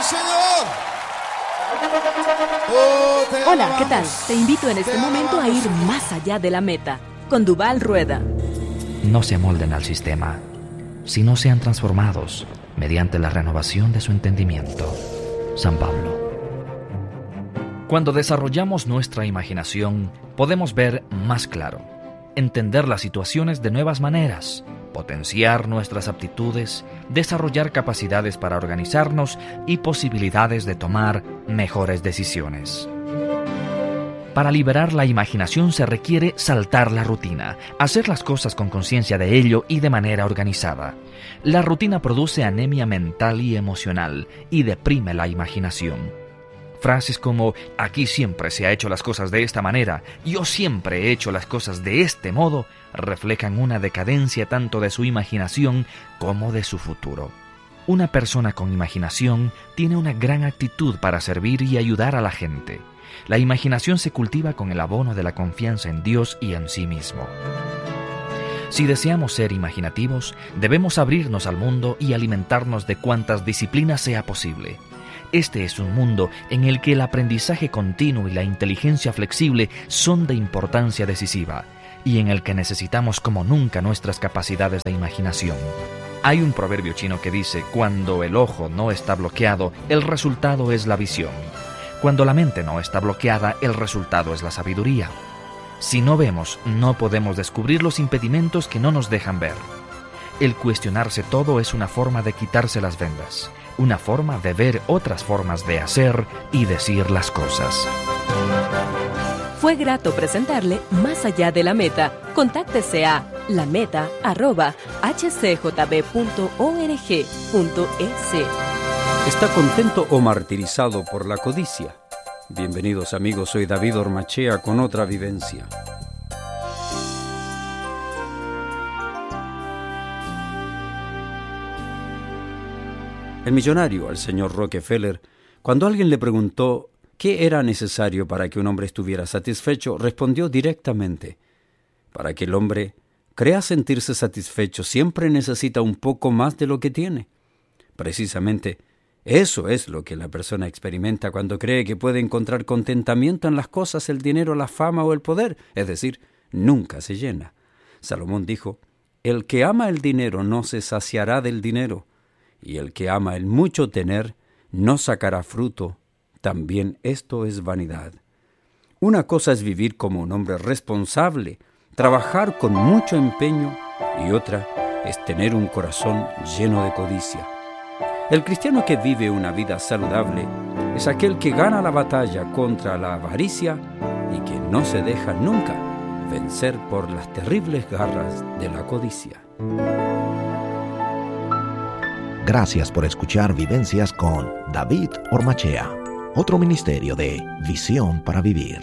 Señor! Oh, Hola, ¿qué tal? Te invito en este momento a ir más allá de la meta, con Duvall Rueda. No se amolden al sistema, sino sean transformados mediante la renovación de su entendimiento. San Pablo. Cuando desarrollamos nuestra imaginación, podemos ver más claro, entender las situaciones de nuevas maneras, potenciar nuestras aptitudes, desarrollar capacidades para organizarnos y posibilidades de tomar mejores decisiones. Para liberar la imaginación se requiere saltar la rutina, hacer las cosas con conciencia de ello y de manera organizada. La rutina produce anemia mental y emocional y deprime la imaginación. Frases como «aquí siempre se ha hecho las cosas de esta manera», «yo siempre he hecho las cosas de este modo», reflejan una decadencia tanto de su imaginación como de su futuro. Una persona con imaginación tiene una gran actitud para servir y ayudar a la gente. La imaginación se cultiva con el abono de la confianza en Dios y en sí mismo. Si deseamos ser imaginativos, debemos abrirnos al mundo y alimentarnos de cuantas disciplinas sea posible. Este es un mundo en el que el aprendizaje continuo y la inteligencia flexible son de importancia decisiva, y en el que necesitamos como nunca nuestras capacidades de imaginación. Hay un proverbio chino que dice: cuando el ojo no está bloqueado, el resultado es la visión. Cuando la mente no está bloqueada, el resultado es la sabiduría. Si no vemos, no podemos descubrir los impedimentos que no nos dejan ver. El cuestionarse todo es una forma de quitarse las vendas, una forma de ver otras formas de hacer y decir las cosas. Fue grato presentarle Más allá de la meta. Contáctese a lameta@hcjb.org.es. ¿Está contento o martirizado por la codicia? Bienvenidos amigos, soy David Ormachea con otra vivencia. El millonario, al señor Rockefeller, cuando alguien le preguntó qué era necesario para que un hombre estuviera satisfecho, respondió directamente: para que el hombre crea sentirse satisfecho, siempre necesita un poco más de lo que tiene. Precisamente, eso es lo que la persona experimenta cuando cree que puede encontrar contentamiento en las cosas, el dinero, la fama o el poder, es decir, nunca se llena. Salomón dijo: el que ama el dinero no se saciará del dinero, y el que ama el mucho tener no sacará fruto. También esto es vanidad. Una cosa es vivir como un hombre responsable, trabajar con mucho empeño, y otra es tener un corazón lleno de codicia. El cristiano que vive una vida saludable es aquel que gana la batalla contra la avaricia y que no se deja nunca vencer por las terribles garras de la codicia. Gracias por escuchar Vivencias con David Ormachea, otro ministerio de Visión para Vivir.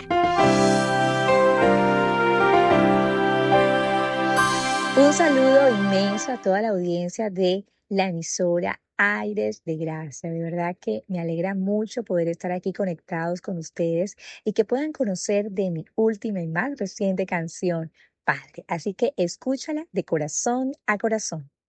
Un saludo inmenso a toda la audiencia de la emisora Aires de Gracia. De verdad que me alegra mucho poder estar aquí conectados con ustedes y que puedan conocer de mi última y más reciente canción, Padre. Así que escúchala de corazón a corazón.